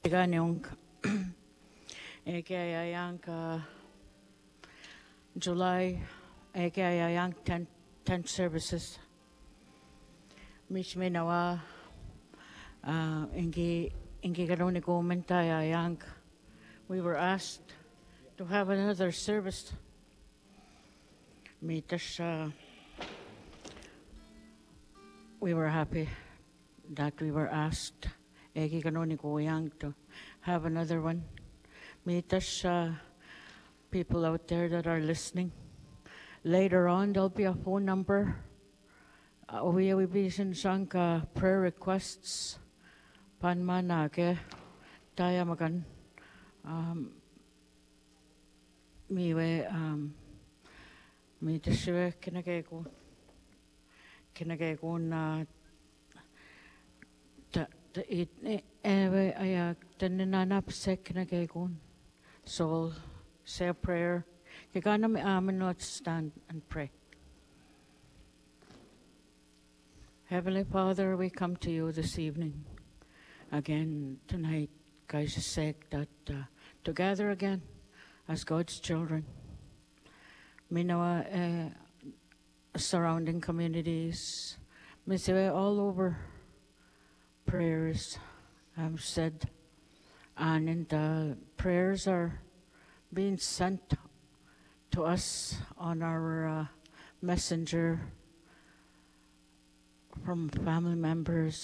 Tiganyong AKIAyank July AKIAyank 10 services. Mich Minawa Ingi Garoni Gomentaya. We were asked to have another service. We were happy that we were asked to have another one. People out there that are listening. Later on, there'll be a phone number. We be shanka prayer requests. Panmanake Tayamagan. Mitashive Kinagekun so we'll say a prayer. Let's stand and pray. Heavenly Father, we come to you this evening again tonight, guys, sake that together again as God's children. Minawa surrounding communities, all over prayers said, and the prayers are being sent to us on our messenger from family members